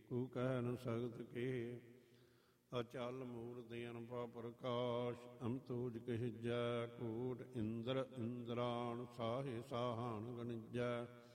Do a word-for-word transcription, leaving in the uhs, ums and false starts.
ਕੂ ਕਹਿ ਨ ਸਕਤ ਕੇ। ਅਚਲ ਮੂਰਤ ਅਨਪਾ ਪ੍ਰਕਾਸ਼ ਅਮਤੂਜ ਕਹਿਜੈ। ਕੋਟ ਇੰਦਰ ਇੰਦਰਾਣ ਸਾਹੇ ਸਾਹਾਨ ਗਣਿਜੈ।